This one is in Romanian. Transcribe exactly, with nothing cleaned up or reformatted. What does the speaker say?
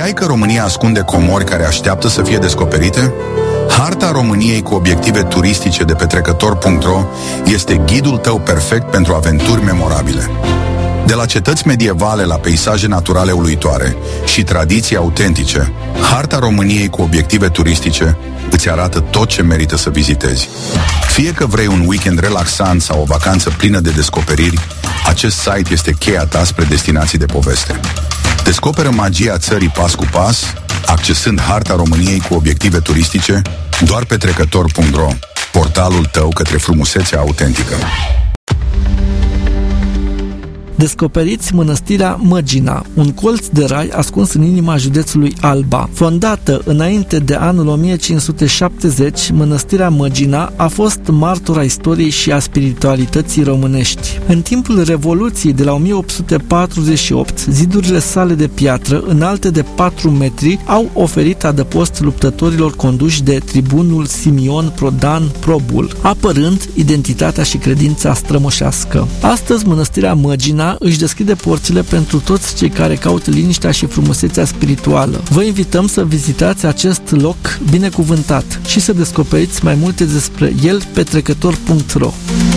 Știai că România ascunde comori care așteaptă să fie descoperite? Harta României cu obiective turistice de pe trecător punct ro este ghidul tău perfect pentru aventuri memorabile. De la cetăți medievale la peisaje naturale uluitoare și tradiții autentice, Harta României cu obiective turistice îți arată tot ce merită să vizitezi. Fie că vrei un weekend relaxant sau o vacanță plină de descoperiri, acest site este cheia ta spre destinații de poveste. Descoperă magia țării pas cu pas, accesând Harta României cu obiective turistice doar pe trecător punct ro, portalul tău către frumusețea autentică. Descoperiți mănăstirea Măgina, un colț de rai ascuns în inima județului Alba. Fondată înainte de anul o mie cinci sute șaptezeci, mănăstirea Măgina a fost martora istoriei și a spiritualității românești. În timpul Revoluției de la o mie opt sute patruzeci și opt, zidurile sale de piatră, înalte de patru metri, au oferit adăpost luptătorilor conduși de tribunul Simion Prodan Probul, apărând identitatea și credința strămoșească. Astăzi, mănăstirea Măgina își deschide porțile pentru toți cei care caută liniștea și frumusețea spirituală. Vă invităm să vizitați acest loc binecuvântat și să descoperiți mai multe despre el pe trecător punct ro.